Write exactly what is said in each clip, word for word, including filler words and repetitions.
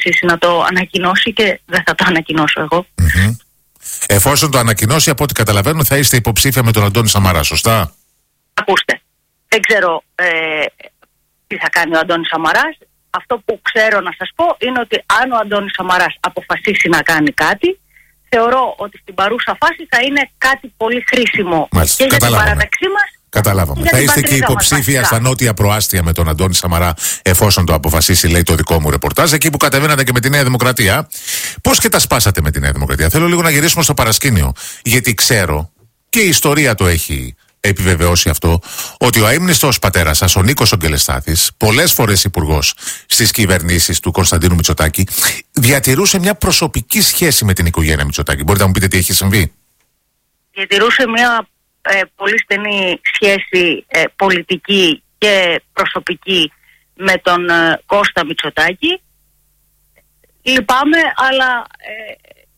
αποφασίσει να το ανακοινώσει και δεν θα το ανακοινώσω εγώ. Mm-hmm. Εφόσον το ανακοινώσει, από ό,τι καταλαβαίνω, θα είστε υποψήφια με τον Αντώνη Σαμαρά, σωστά? Ακούστε, δεν ξέρω ε, τι θα κάνει ο Αντώνης Σαμαράς. Αυτό που ξέρω να σας πω είναι ότι αν ο Αντώνης Σαμαράς αποφασίσει να κάνει κάτι, θεωρώ ότι στην παρούσα φάση θα είναι κάτι πολύ χρήσιμο. Μάλιστα, και για την παράταξή μας. Καταλάβαμε. Θα είστε και υποψήφια στα νότια προάστια με τον Αντώνη Σαμαρά, εφόσον το αποφασίσει, λέει το δικό μου ρεπορτάζ. Εκεί που κατεβαίνατε και με τη Νέα Δημοκρατία. Πώς και τα σπάσατε με τη Νέα Δημοκρατία? Θέλω λίγο να γυρίσουμε στο παρασκήνιο. Γιατί ξέρω, και η ιστορία το έχει επιβεβαιώσει αυτό, ότι ο αείμνηστος πατέρας σας, ο Νίκος Ογγελεστάθης, πολλές φορές υπουργός στις κυβερνήσεις του Κωνσταντίνου Μητσοτάκη, διατηρούσε μια προσωπική σχέση με την οικογένεια Μητσοτάκη. Μπορείτε να μου πείτε τι έχει συμβεί? Διατηρούσε μια ε, πολύ στενή σχέση ε, πολιτική και προσωπική με τον ε, Κώστα Μητσοτάκη. Λυπάμαι, αλλά ε,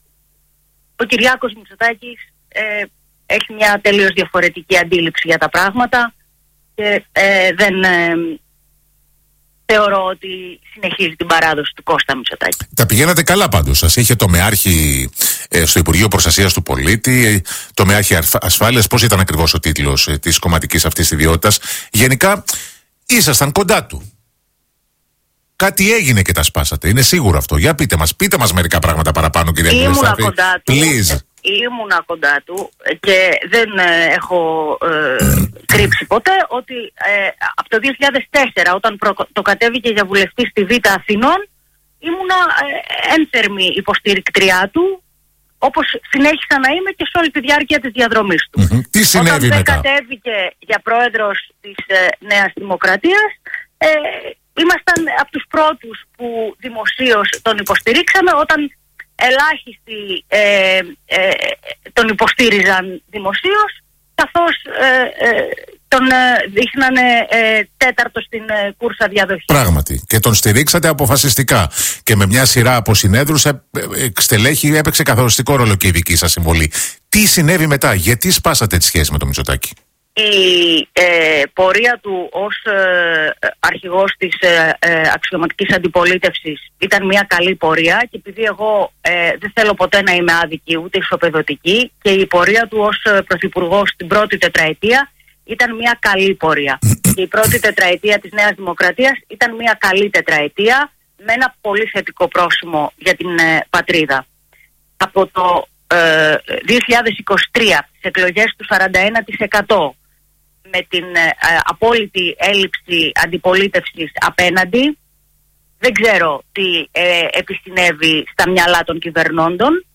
ο Κυριάκος Μητσοτάκης ε, έχει μια τελείως διαφορετική αντίληψη για τα πράγματα και ε, δεν ε, θεωρώ ότι συνεχίζει την παράδοση του Κώστα Μητσοτάκη. Τα πηγαίνατε καλά πάντως. Σας είχε το μεάρχη ε, στο Υπουργείο Προστασίας του Πολίτη, το μεάρχη Ασφάλειας. Πώς ήταν ακριβώς ο τίτλος ε, της κομματικής αυτής ιδιότητας? Γενικά ήσασταν κοντά του. Κάτι έγινε και τα σπάσατε. Είναι σίγουρο αυτό. Για πείτε μας, πείτε μας μερικά πράγματα παραπάνω, κυρία Ογγελεστάθη. Ήμουνα κοντά του. Please. Ήμουνα κοντά του και δεν ε, έχω ε, κρύψει ποτέ ότι ε, από το δύο χιλιάδες τέσσερα, όταν προ, το κατέβηκε για βουλευτή στη Β' Αθηνών, ήμουνα ε, ένθερμη υποστήρικτριά του, όπως συνέχισα να είμαι και σε όλη τη διάρκεια της διαδρομής του. Mm-hmm. Τι συνέβη όταν μετά? Όταν κατέβηκε για πρόεδρος της ε, Νέας Δημοκρατίας, ε, ήμασταν από τους πρώτους που δημοσίως τον υποστηρίξαμε, όταν ελάχιστοι ε, ε, τον υποστήριζαν δημοσίως, καθώς ε, ε, τον ε, δείχνανε ε, τέταρτο στην ε, κούρσα διαδοχής. Πράγματι. Και τον στηρίξατε αποφασιστικά. Και με μια σειρά από συνέδρους ε, ε, στελέχη έπαιξε καθοριστικό ρόλο και η δική σας συμβολή. Τι συνέβη μετά? Γιατί σπάσατε τη σχέση με τον Μητσοτάκη? Η ε, πορεία του ως ε, αρχηγός της ε, ε, αξιωματικής αντιπολίτευσης ήταν μια καλή πορεία, και επειδή εγώ ε, δεν θέλω ποτέ να είμαι άδικη ούτε ισοπεδωτική, και η πορεία του ως ε, πρωθυπουργός στην πρώτη τετραετία ήταν μια καλή πορεία. Και η πρώτη τετραετία της Νέας Δημοκρατίας ήταν μια καλή τετραετία με ένα πολύ θετικό πρόσημο για την ε, πατρίδα. Από το ε, δύο χιλιάδες είκοσι τρία, τις εκλογές του σαράντα ένα τοις εκατό, με την ε, απόλυτη έλλειψη αντιπολίτευσης απέναντι, δεν ξέρω τι ε, επισυνέβη στα μυαλά των κυβερνώντων.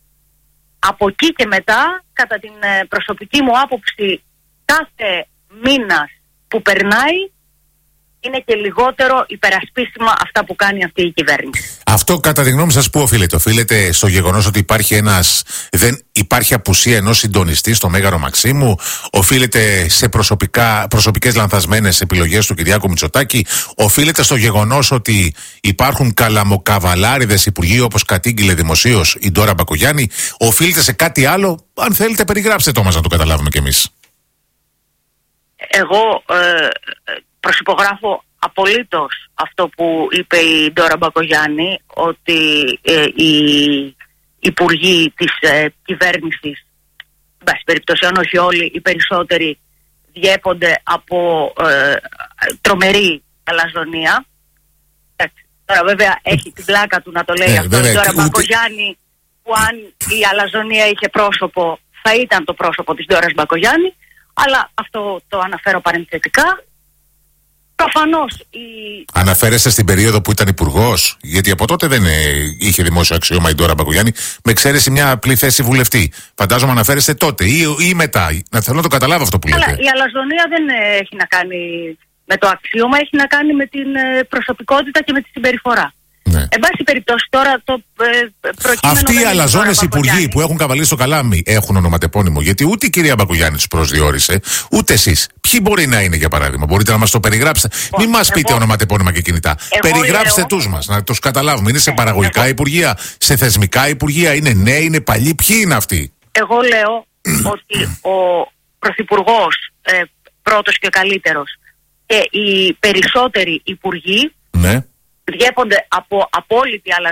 Από εκεί και μετά, κατά την ε, προσωπική μου άποψη, κάθε μήνας που περνάει είναι και λιγότερο υπερασπίσιμα αυτά που κάνει αυτή η κυβέρνηση. Αυτό κατά τη γνώμη σας πού οφείλεται? Οφείλεται στο γεγονός ότι υπάρχει ένας, δεν υπάρχει απουσία ενός συντονιστή στο Μέγαρο Μαξίμου? Οφείλεται σε προσωπικά, προσωπικές λανθασμένες επιλογές του Κυριάκου Μητσοτάκη? Οφείλεται στο γεγονός ότι υπάρχουν καλαμοκαβαλάριδες υπουργοί, όπως κατήγγειλε δημοσίως η Ντόρα Μπακογιάννη? Οφείλεται σε κάτι άλλο? Αν θέλετε, περιγράψτε το μας να το καταλάβουμε κι εμείς. Εγώ ε, προσυπογράφω απολύτως αυτό που είπε η Ντόρα Μπακογιάννη, ότι ε, οι υπουργοί της ε, κυβέρνησης, μπας περιπτώσει αν όχι όλοι, οι περισσότεροι, διέπονται από ε, τρομερή αλαζονία. Τώρα βέβαια έχει την πλάκα του να το λέει ε, αυτό η Ντόρα Μπακογιάννη, που αν η αλαζονία είχε πρόσωπο θα ήταν το πρόσωπο της Ντόρας Μπακογιάννη, αλλά αυτό το αναφέρω παρενθετικά. Προφανώς η... Αναφέρεστε στην περίοδο που ήταν υπουργός? Γιατί από τότε δεν ε, είχε δημόσιο αξίωμα η Ντόρα Μπακογιάννη, με εξαίρεση μια απλή θέση βουλευτή. Φαντάζομαι αναφέρεστε τότε ή, ή μετά. Να θέλω να το καταλάβω αυτό που λέτε. Αλλά η αλαζονία δεν ε, έχει να κάνει με το αξίωμα, έχει να κάνει με την ε, προσωπικότητα και με τη συμπεριφορά. Ναι. Εν πάση περιπτώσει, τώρα το ε, προκείμενο. Αυτοί οι αλαζόνες υπουργοί που έχουν καβαλήσει στο καλάμι έχουν ονοματεπώνυμο? Γιατί ούτε η κυρία Μπακογιάννη τους προσδιορίσε, ούτε εσείς. Ποιοι μπορεί να είναι, για παράδειγμα? Μπορείτε να μας το περιγράψετε? Μην μας πείτε εγώ... ονοματεπώνυμα και κινητά. Περιγράψτε λέω... τους μας, να τους καταλάβουμε. Είναι σε ε, παραγωγικά εγώ... υπουργεία, σε θεσμικά υπουργεία, είναι νέοι, είναι παλιοί? Ποιοι είναι αυτοί? Εγώ λέω ότι ο πρωθυπουργός, ε, πρώτος και καλύτερος, και οι περισσότεροι υπουργοί, ναι, διέπονται από απόλυτη